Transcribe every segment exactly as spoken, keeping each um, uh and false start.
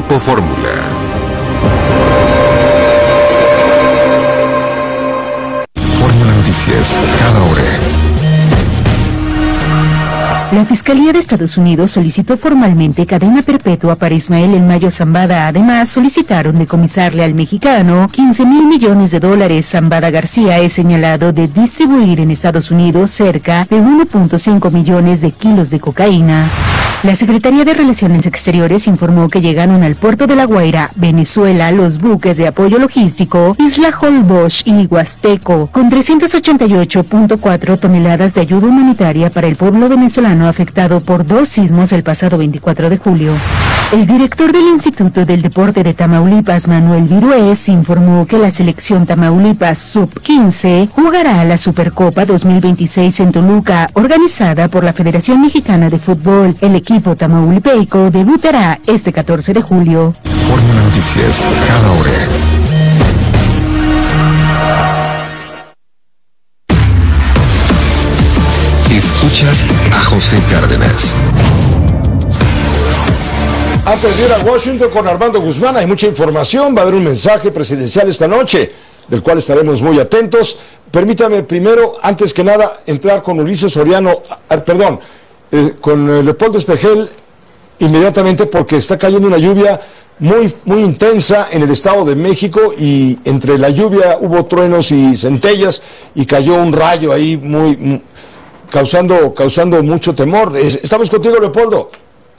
Grupo Fórmula. Fórmula Noticias, cada hora. La Fiscalía de Estados Unidos solicitó formalmente cadena perpetua para Ismael El Mayo Zambada. Además, solicitaron decomisarle al mexicano quince mil millones de dólares. Zambada García es señalado de distribuir en Estados Unidos cerca de uno punto cinco millones de kilos de cocaína. La Secretaría de Relaciones Exteriores informó que llegaron al puerto de La Guaira, Venezuela, los buques de apoyo logístico Isla Holbox y Huasteco, con trescientos ochenta y ocho punto cuatro toneladas de ayuda humanitaria para el pueblo venezolano afectado por dos sismos el pasado veinticuatro de julio. El director del Instituto del Deporte de Tamaulipas, Manuel Virués, informó que la selección Tamaulipas sub quince jugará a la Supercopa dos mil veintiséis en Toluca, organizada por la Federación Mexicana de Fútbol. El equipo tamaulipeico debutará este catorce de julio. Fórmula Noticias, cada hora. Escuchas a José Cárdenas. Antes de ir a Washington con Armando Guzmán, hay mucha información. Va a haber un mensaje presidencial esta noche, del cual estaremos muy atentos. Permítame primero, antes que nada, entrar con Ulises Soriano, ah, perdón, eh, con eh, Leopoldo Espejel inmediatamente, porque está cayendo una lluvia muy, muy intensa en el Estado de México, y entre la lluvia hubo truenos y centellas y cayó un rayo ahí muy, muy causando, causando mucho temor. Estamos contigo, Leopoldo.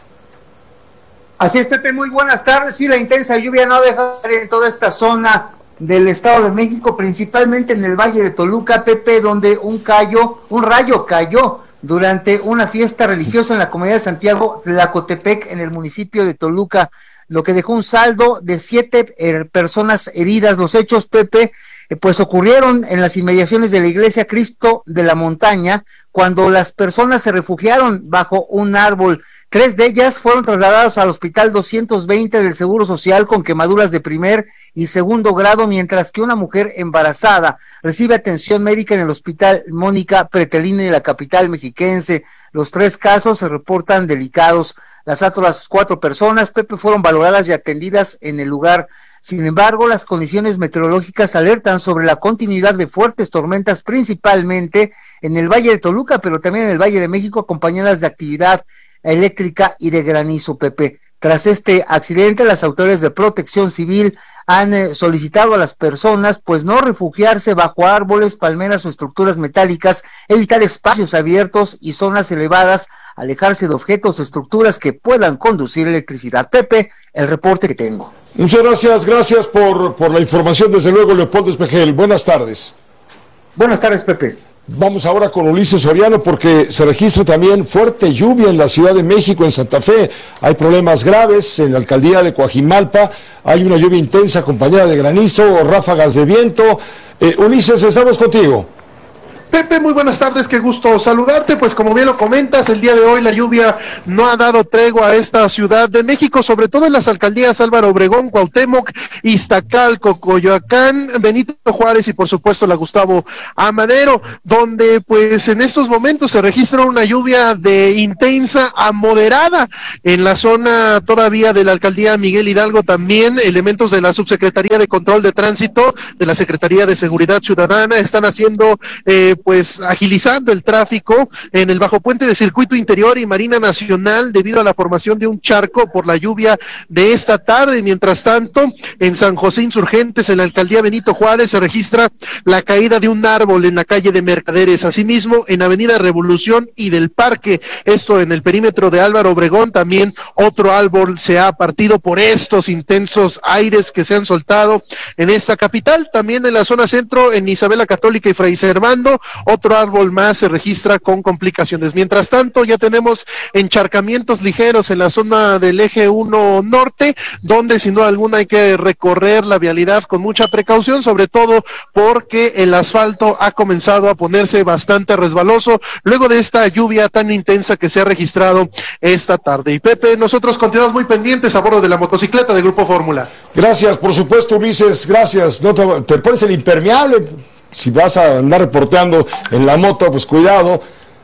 Así es, Pepe, muy buenas tardes. Sí, la intensa lluvia no deja en toda esta zona del Estado de México, principalmente en el Valle de Toluca, Pepe, donde un callo, un rayo cayó durante una fiesta religiosa en la comunidad de Santiago Tlacotepec, en el municipio de Toluca, lo que dejó un saldo de siete eh, personas heridas. Los hechos, Pepe, eh, pues ocurrieron en las inmediaciones de la iglesia Cristo de la Montaña, cuando las personas se refugiaron bajo un árbol. Tres de ellas fueron trasladadas al Hospital doscientos veinte del Seguro Social con quemaduras de primer y segundo grado, mientras que una mujer embarazada recibe atención médica en el Hospital Mónica Pretelini de la capital mexiquense. Los tres casos se reportan delicados. Las otras cuatro personas, Pepe, fueron valoradas y atendidas en el lugar. Sin embargo, las condiciones meteorológicas alertan sobre la continuidad de fuertes tormentas, principalmente en el Valle de Toluca, pero también en el Valle de México, acompañadas de actividad eléctrica y de granizo, Pepe. Tras este accidente, las autoridades de Protección Civil han eh, solicitado a las personas pues no refugiarse bajo árboles, palmeras o estructuras metálicas, evitar espacios abiertos y zonas elevadas, alejarse de objetos o estructuras que puedan conducir electricidad. Pepe, el reporte que tengo. Muchas gracias, gracias por, por la información, desde luego, Leopoldo Espejel. Buenas tardes. Buenas tardes, Pepe. Vamos ahora con Ulises Soriano, porque se registra también fuerte lluvia en la Ciudad de México, en Santa Fe. Hay problemas graves en la alcaldía de Coajimalpa. Hay una lluvia intensa acompañada de granizo o ráfagas de viento. Eh, Ulises, estamos contigo. Pepe, muy buenas tardes, qué gusto saludarte. Pues como bien lo comentas, el día de hoy la lluvia no ha dado tregua a esta Ciudad de México, sobre todo en las alcaldías Álvaro Obregón, Cuauhtémoc, Iztacalco, Coyoacán, Benito Juárez y por supuesto la Gustavo Amadero, donde pues en estos momentos se registra una lluvia de intensa a moderada. En la zona todavía de la alcaldía Miguel Hidalgo también elementos de la Subsecretaría de Control de Tránsito, de la Secretaría de Seguridad Ciudadana, están haciendo eh, pues agilizando el tráfico en el bajo puente de Circuito Interior y Marina Nacional debido a la formación de un charco por la lluvia de esta tarde. Mientras tanto, en San José Insurgentes, en la alcaldía Benito Juárez, se registra la caída de un árbol en la calle de Mercaderes. Asimismo, en Avenida Revolución y del Parque, esto en el perímetro de Álvaro Obregón, también otro árbol se ha partido por estos intensos aires que se han soltado en esta capital. También en la zona centro, en Isabela Católica y Fray Servando, otro árbol más se registra con complicaciones. Mientras tanto, ya tenemos encharcamientos ligeros en la zona del eje uno norte, donde sin duda alguna hay que recorrer la vialidad con mucha precaución, sobre todo porque el asfalto ha comenzado a ponerse bastante resbaloso luego de esta lluvia tan intensa que se ha registrado esta tarde. Y Pepe, nosotros continuamos muy pendientes a bordo de la motocicleta de Grupo Fórmula. Gracias, por supuesto, Ulises, gracias. No te, te pones el impermeable. Si vas a andar reporteando en la moto, pues cuidado.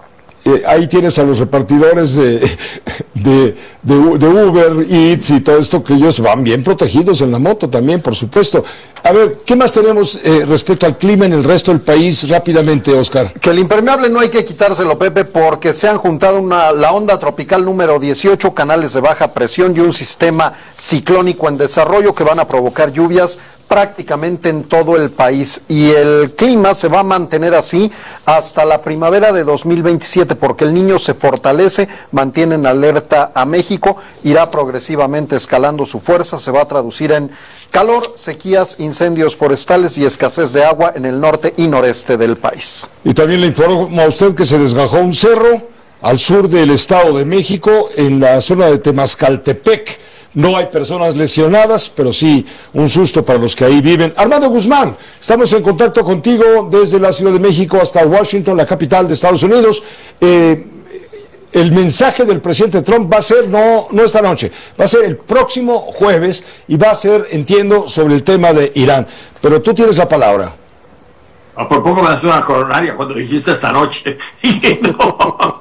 eh, ahí tienes a los repartidores de, de, de, de Uber Eats y todo esto, que ellos van bien protegidos en la moto también, por supuesto. A ver, ¿qué más tenemos eh, respecto al clima en el resto del país rápidamente, Oscar? Que el impermeable no hay que quitárselo, Pepe, porque se han juntado una, la onda tropical número dieciocho, canales de baja presión y un sistema ciclónico en desarrollo que van a provocar lluvias prácticamente en todo el país, y el clima se va a mantener así hasta la primavera de dos mil veintisiete, porque el Niño se fortalece, mantiene en alerta a México, irá progresivamente escalando su fuerza, se va a traducir en calor, sequías, incendios forestales y escasez de agua en el norte y noreste del país. Y también le informo a usted que se desgajó un cerro al sur del Estado de México, en la zona de Temascaltepec. No hay personas lesionadas, pero sí un susto para los que ahí viven. Armando Guzmán, estamos en contacto contigo desde la Ciudad de México hasta Washington, la capital de Estados Unidos. Eh, el mensaje del presidente Trump va a ser, no, no esta noche, va a ser el próximo jueves y va a ser, entiendo, sobre el tema de Irán. Pero tú tienes la palabra. A por poco me das una coronaria cuando dijiste esta noche. No.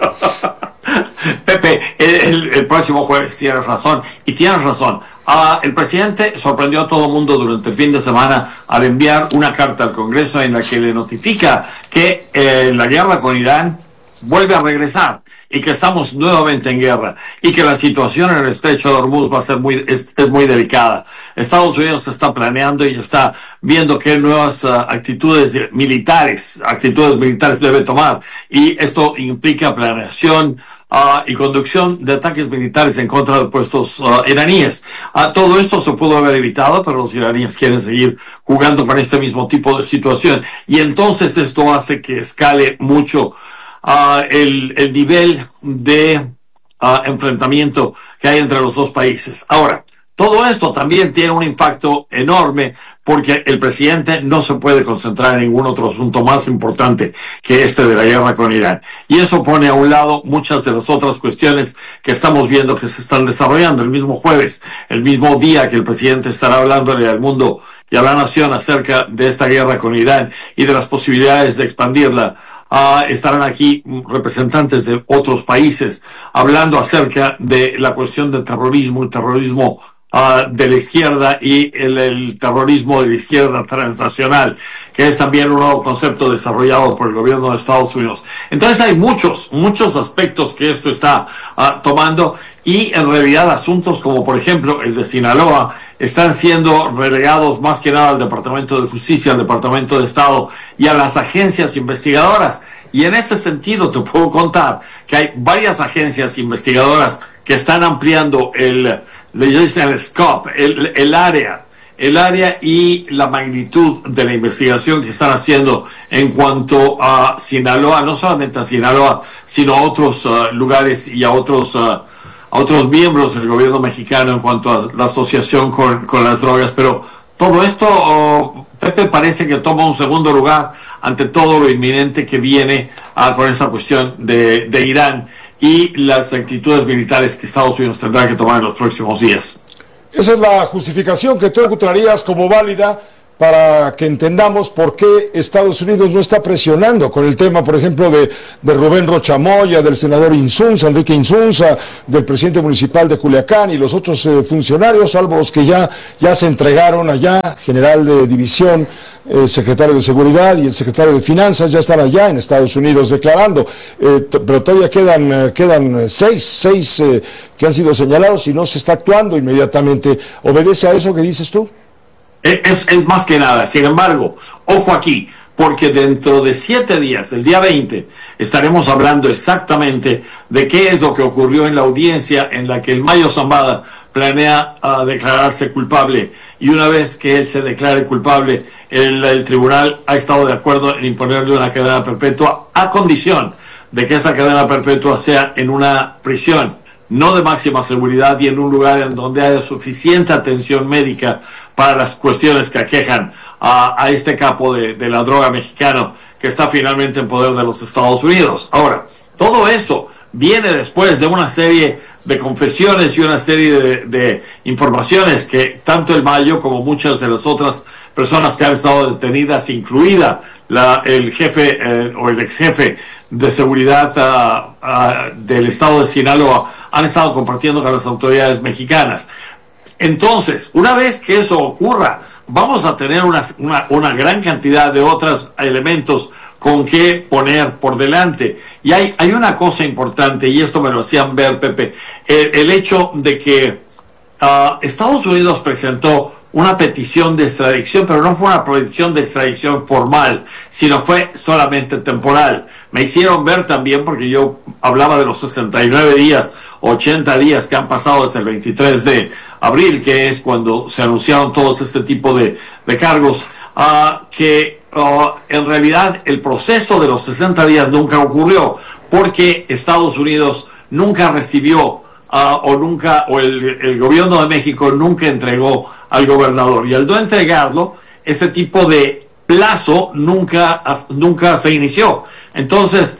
Pepe, el, el próximo jueves, tienes razón, y tienes razón. Uh, el presidente sorprendió a todo el mundo durante el fin de semana al enviar una carta al Congreso en la que le notifica que eh, la guerra con Irán vuelve a regresar y que estamos nuevamente en guerra y que la situación en el estrecho de Hormuz va a ser muy, es, es muy delicada. Estados Unidos está planeando y está viendo qué nuevas uh, actitudes militares, actitudes militares debe tomar, y esto implica planeación Uh, y conducción de ataques militares en contra de puestos uh, iraníes. Uh, todo esto se pudo haber evitado, pero los iraníes quieren seguir jugando con este mismo tipo de situación. Y entonces esto hace que escale mucho uh, el, el nivel de uh, enfrentamiento que hay entre los dos países. Ahora, todo esto también tiene un impacto enorme porque el presidente no se puede concentrar en ningún otro asunto más importante que este de la guerra con Irán. Y eso pone a un lado muchas de las otras cuestiones que estamos viendo que se están desarrollando. El mismo jueves, el mismo día que el presidente estará hablándole al mundo y a la nación acerca de esta guerra con Irán y de las posibilidades de expandirla, uh, estarán aquí representantes de otros países hablando acerca de la cuestión del terrorismo, el terrorismo Uh, de la izquierda y el, el terrorismo de la izquierda transnacional, que es también un nuevo concepto desarrollado por el gobierno de Estados Unidos. Entonces hay muchos, muchos aspectos que esto está uh, tomando, y en realidad asuntos como por ejemplo el de Sinaloa están siendo relegados más que nada al Departamento de Justicia, al Departamento de Estado y a las agencias investigadoras. Y en ese sentido te puedo contar que hay varias agencias investigadoras que están ampliando el, le dicen el scope, el, el área, el área y la magnitud de la investigación que están haciendo en cuanto a Sinaloa, no solamente a Sinaloa, sino a otros uh, lugares y a otros, uh, a otros miembros del gobierno mexicano en cuanto a la asociación con, con las drogas. Pero todo esto, oh, Pepe, parece que toma un segundo lugar ante todo lo inminente que viene uh, con esta cuestión de, de Irán y las actitudes militares que Estados Unidos tendrá que tomar en los próximos días. Esa es la justificación que tú encontrarías como válida para que entendamos por qué Estados Unidos no está presionando con el tema, por ejemplo, de, de Rubén Rocha Moya, del senador Insunza, Enrique Insunza, del presidente municipal de Culiacán y los otros eh, funcionarios, salvo los que ya, ya se entregaron allá, general de división, el secretario de Seguridad y el secretario de Finanzas ya están allá en Estados Unidos declarando, eh, pero todavía quedan, eh, quedan seis, seis eh, que han sido señalados y no se está actuando inmediatamente. ¿Obedece a eso que dices tú? Es, es más que nada. Sin embargo, ojo aquí, porque dentro de siete días, el día veinte, estaremos hablando exactamente de qué es lo que ocurrió en la audiencia en la que el Mayo Zambada planea uh, declararse culpable, y una vez que él se declare culpable, el, el tribunal ha estado de acuerdo en imponerle una cadena perpetua a condición de que esa cadena perpetua sea en una prisión no de máxima seguridad y en un lugar en donde haya suficiente atención médica para las cuestiones que aquejan a, a este capo de, de la droga mexicano que está finalmente en poder de los Estados Unidos. Ahora, todo eso viene después de una serie de confesiones y una serie de, de informaciones que tanto el Mayo como muchas de las otras personas que han estado detenidas, incluida la, el jefe eh, o el ex jefe de seguridad uh, uh, del estado de Sinaloa han estado compartiendo con las autoridades mexicanas. Entonces, una vez que eso ocurra, vamos a tener una, una, una gran cantidad de otros elementos con que poner por delante. Y hay, hay una cosa importante, y esto me lo hacían ver, Pepe, el, el hecho de que uh, Estados Unidos presentó una petición de extradición, pero no fue una petición de extradición formal, sino fue solamente temporal. Me hicieron ver también, porque yo hablaba de los sesenta y nueve días, ochenta días que han pasado desde el veintitrés de abril, que es cuando se anunciaron todos este tipo de, de cargos, uh, que uh, en realidad el proceso de los sesenta días nunca ocurrió, porque Estados Unidos nunca recibió Uh, o nunca, o el, el gobierno de México nunca entregó al gobernador. Y al no entregarlo, este tipo de plazo nunca, nunca se inició. Entonces,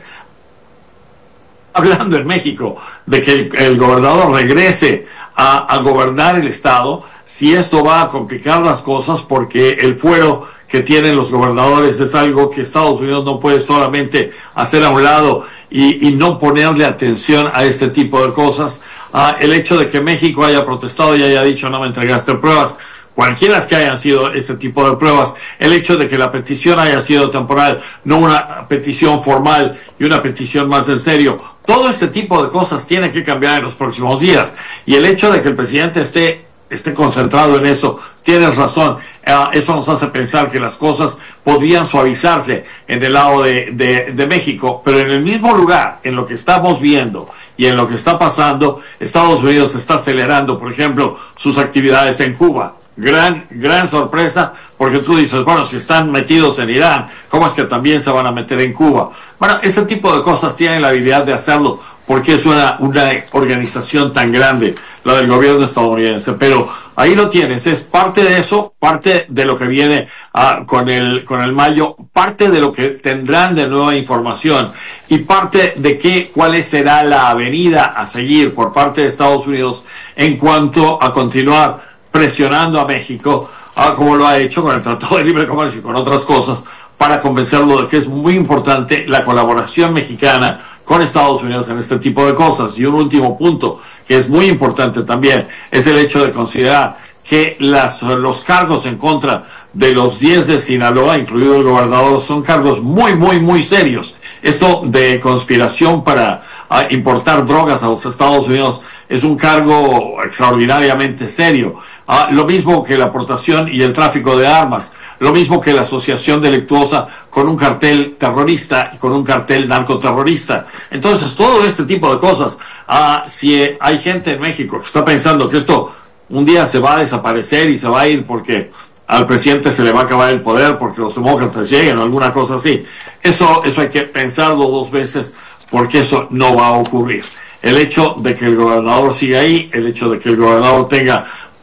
hablando en México de que el, el gobernador regrese a, a gobernar el estado, si esto va a complicar las cosas, porque el fuero que tienen los gobernadores es algo que Estados Unidos no puede solamente hacer a un lado y, y no ponerle atención a este tipo de cosas. Uh, el hecho de que México haya protestado y haya dicho no me entregaste pruebas, cualquiera que hayan sido este tipo de pruebas, el hecho de que la petición haya sido temporal, no una petición formal y una petición más en serio, todo este tipo de cosas tiene que cambiar en los próximos días. Y el hecho de que el presidente esté esté concentrado en eso, tienes razón, uh, eso nos hace pensar que las cosas podrían suavizarse en el lado de, de, de México, pero en el mismo lugar, en lo que estamos viendo y en lo que está pasando, Estados Unidos está acelerando, por ejemplo, sus actividades en Cuba. Gran, gran sorpresa, porque tú dices, bueno, si están metidos en Irán, ¿cómo es que también se van a meter en Cuba? Bueno, ese tipo de cosas tienen la habilidad de hacerlo, porque es una, una organización tan grande, la del gobierno estadounidense. Pero ahí lo tienes, es parte de eso, parte de lo que viene uh, con el con el mayo, parte de lo que tendrán de nueva información y parte de qué, cuál será la avenida a seguir por parte de Estados Unidos en cuanto a continuar presionando a México, uh, como lo ha hecho con el Tratado de Libre Comercio y con otras cosas, para convencerlo de que es muy importante la colaboración mexicana con Estados Unidos en este tipo de cosas. Y un último punto que es muy importante también es el hecho de considerar que las, los cargos en contra de los diez de Sinaloa, incluido el gobernador, son cargos muy, muy, muy serios. Esto de conspiración para uh, importar drogas a los Estados Unidos es un cargo extraordinariamente serio. Uh, lo mismo que la aportación y el tráfico de armas, lo mismo que la asociación delictuosa con un cartel terrorista y con un cartel narcoterrorista. Entonces, todo este tipo de cosas, uh, si hay gente en México que está pensando que esto un día se va a desaparecer y se va a ir porque al presidente se le va a acabar el poder porque los demócratas lleguen o alguna cosa así, eso, eso hay que pensarlo dos veces, porque eso no va a ocurrir. El hecho de que el gobernador siga ahí, el hecho de que el gobernador tenga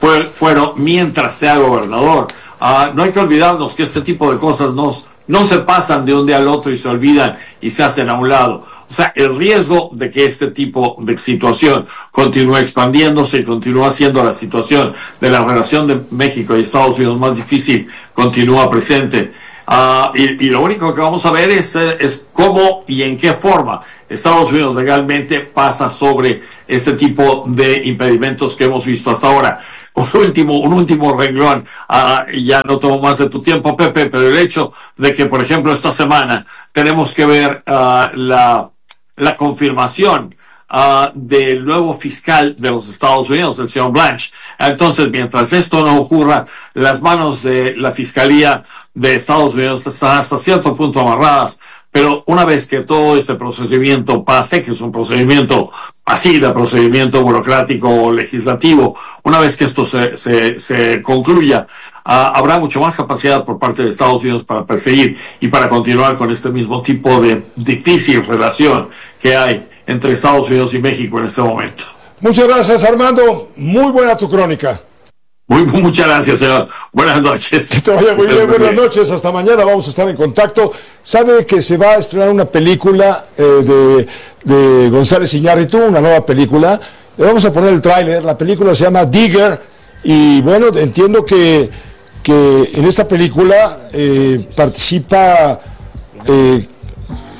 fuero mientras sea gobernador, uh, no hay que olvidarnos que este tipo de cosas no, no se pasan de un día al otro y se olvidan y se hacen a un lado. O sea, el riesgo de que este tipo de situación continúe expandiéndose y continúe haciendo la situación de la relación de México y Estados Unidos más difícil continúa presente. Uh, y, y lo único que vamos a ver es, es cómo y en qué forma Estados Unidos legalmente pasa sobre este tipo de impedimentos que hemos visto hasta ahora. Un último, un último renglón, uh, ya no tomo más de tu tiempo, Pepe, pero el hecho de que, por ejemplo, esta semana tenemos que ver uh, la, la confirmación Uh, del nuevo fiscal de los Estados Unidos, el señor Blanche. Entonces, mientras esto no ocurra, las manos de la Fiscalía de Estados Unidos están hasta cierto punto amarradas, pero una vez que todo este procedimiento pase, que es un procedimiento así de procedimiento burocrático o legislativo, una vez que esto se, se, se concluya, uh, habrá mucho más capacidad por parte de Estados Unidos para perseguir y para continuar con este mismo tipo de difícil relación que hay entre Estados Unidos y México en este momento. Muchas gracias, Armando. Muy buena tu crónica. Muy, muchas gracias, señor. Buenas noches. Que te vaya muy bien. Buenas noches. Hasta mañana. Vamos a estar en contacto. Sabe que se va a estrenar una película eh, de, de González Iñárritu, una nueva película. Le vamos a poner el tráiler. La película se llama Digger. Y bueno, entiendo que, que en esta película eh, participa... Eh,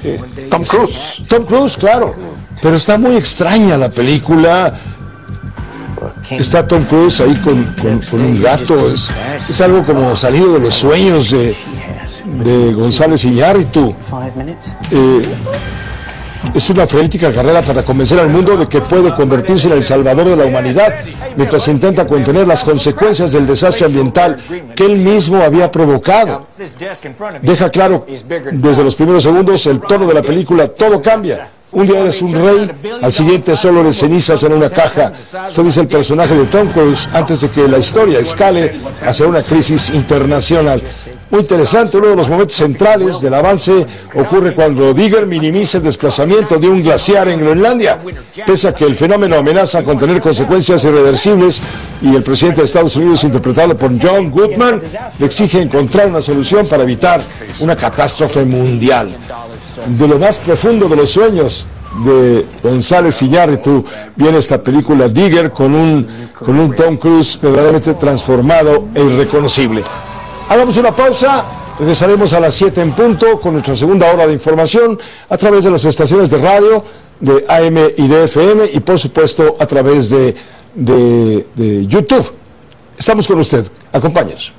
Eh, Tom Cruise. Tom Cruise, claro. Pero está muy extraña la película. Está Tom Cruise ahí con, con, con un gato. Es, es algo como salido de los sueños de, de González Iñárritu. Eh, es una frenética carrera para convencer al mundo de que puede convertirse en el salvador de la humanidad, mientras intenta contener las consecuencias del desastre ambiental que él mismo había provocado. Deja claro desde los primeros segundos el tono de la película, todo cambia. Un día eres un rey, al siguiente solo eres cenizas en una caja. Esto dice el personaje de Tom Cruise antes de que la historia escale hacia una crisis internacional. Muy interesante, uno de los momentos centrales del avance ocurre cuando Digger minimiza el desplazamiento de un glaciar en Groenlandia. Pese a que el fenómeno amenaza con tener consecuencias irreversibles y el presidente de Estados Unidos, interpretado por John Goodman, le exige encontrar una solución para evitar una catástrofe mundial. De lo más profundo de los sueños de González Iñárritu viene esta película Digger con un, con un Tom Cruise verdaderamente transformado e irreconocible. Hagamos una pausa, regresaremos a las siete en punto con nuestra segunda hora de información a través de las estaciones de radio de A M y de F M y por supuesto a través de, de, de YouTube. Estamos con usted, acompáñenos.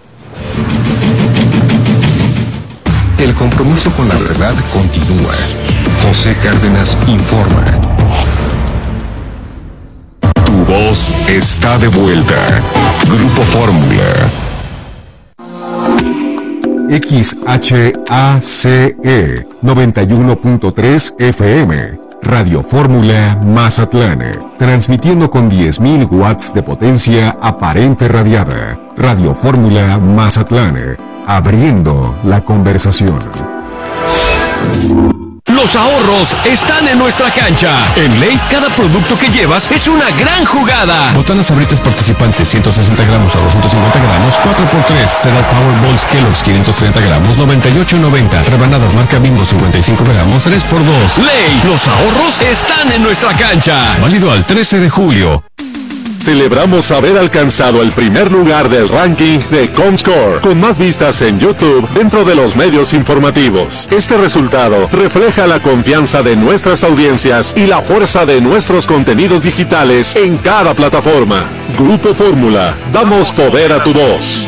El compromiso con la verdad continúa. José Cárdenas informa. Tu voz está de vuelta. Grupo Fórmula. X H A C E noventa y uno punto tres F M. Radio Fórmula Mazatlán. Transmitiendo con diez mil watts de potencia aparente radiada. Radio Fórmula Mazatlán. Abriendo la conversación. Los ahorros están en nuestra cancha. En Ley, cada producto que llevas es una gran jugada. Botanas Sabritas participantes, ciento sesenta gramos a doscientos cincuenta gramos, cuatro por tres. Cereal Powerballs Kellogg's, quinientos treinta gramos, noventa y ocho noventa. Rebanadas marca Bimbo, cincuenta y cinco gramos, tres por dos. Ley, los ahorros están en nuestra cancha. Válido al trece de julio. Celebramos haber alcanzado el primer lugar del ranking de Comscore, con más vistas en YouTube dentro de los medios informativos. Este resultado refleja la confianza de nuestras audiencias y la fuerza de nuestros contenidos digitales en cada plataforma. Grupo Fórmula, damos poder a tu voz.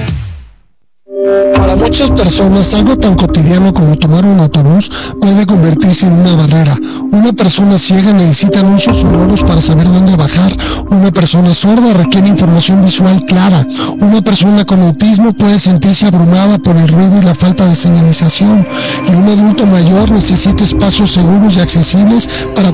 Para muchas personas, algo tan cotidiano como tomar un autobús puede convertirse en una barrera. Una persona ciega necesita anuncios sonoros para saber dónde bajar. Una persona sorda requiere información visual clara. Una persona con autismo puede sentirse abrumada por el ruido y la falta de señalización. Y un adulto mayor necesita espacios seguros y accesibles para